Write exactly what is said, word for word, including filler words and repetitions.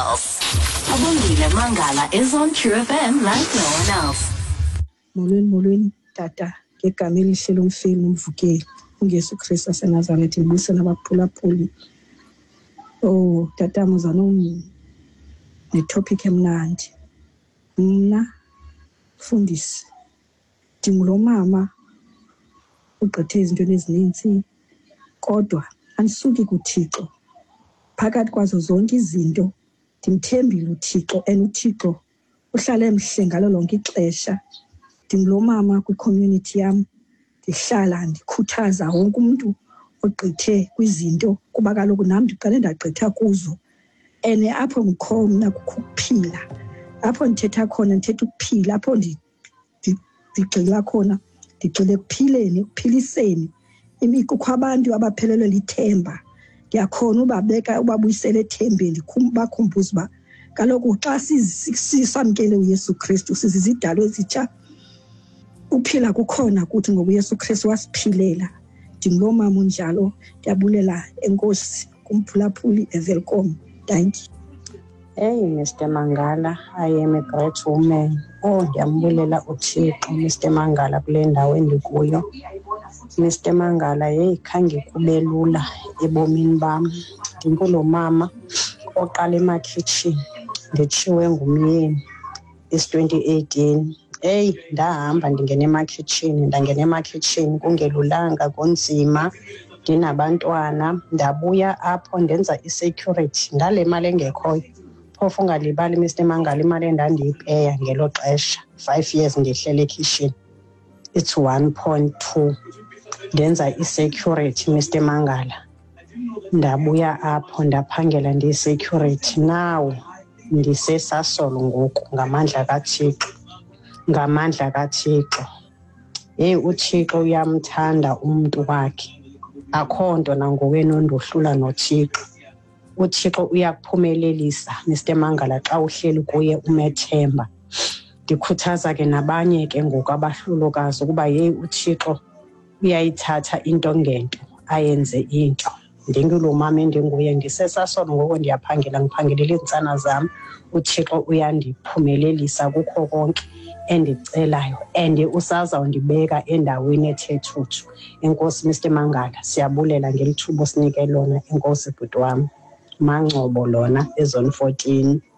else. Abongile Mangala is on True F M like no one else. Molweni molweni tata ngegama elihle lomfeli nomvukeli uNjesu Kristu waseNazaretha ibuyisela abaphulaphuli. Oh tata muzano ne-topic emnandi. Mna fundisi ndingulo mama ugqithe izinto ezininzi kodwa andisuki kuThixo. Phakathi kwazo zonke izinto ndimthembile uThixo and uThixo uhlala emhle ngalo lonke ixesha. Ndingulo mama kwi-community yam ndihlala ndikhuthaza wonke umuntu ogqithe kwizinto kuba kaloku nam ndiqale ndagqitha kuzo. And apho ngikhona kukuphila, apho ndithetha khona ndithetha ukuphila, apho ndigxila khona ndigxile ekuphileni, ekuphiliseni imikukho abantu abaphelelwe lithemba. Ndiyakhona ubabeka ubabuyisele ethembeni bakhumbuze uba kaloku xa sisamkele uYesu Kristu sizizidalwa ezitsha. Uphila kukhona kuthi ngoba uYesu Kristu wasiphilela. Ndingulo mama onjalo, ndiyabulela enkosi kumphulaphuli evelcome. Thank you. Hey Mister Mangala, I am a great woman. Oh ndiyambulela uThixo Mister Mangala kule ndawo endikuyo. Mister Mangala hey khange kube lula ebomini bam. Ndingulo mama oqala emakitchen nditshiwe ngumyeni is twenty eighteen. Hey ndahamba ndingena emakitchen ndangena emakitchen kungelulanga kunzima ndinabantwana ndabuya apho ndenza i-security ngale mali engekhoyo. Phofu ungalibali Mister Mangala imali endandiyipeya ngelo xesha five years ndihlele ekitchen it's one point two ndenza i-security Mister Mangala. Ndabuya apho ndaphangela ndiyi-security now ndisesasolo ngoku ngamandla kaThixo ngamandla kaThixo. Hey uThixo uyamthanda umuntu wakhe akho nto nangowenu ondohlula noThixo. uThixo uyakuphumelelisa Mister Mangala xa uhleli kuye umethemba. Ndikhuthaza ke nabanye ke ngoku abahlulukazi ukuba hey uThixo uyayithatha into ngento ayenze into. Ndingulo mama endinguye ndisesasolo ngoku ndiyaphangela ngiphangelela iintsana zam. uThixo uyandiphumelelisa kukho konke endicelayo and usazawundibeka endaweni ethe thuthu. Enkosi Mister Mangala, siyabulela ngelithuba osinike lona. Enkosi bhuti wam Mangcobo lona ezone fourteen.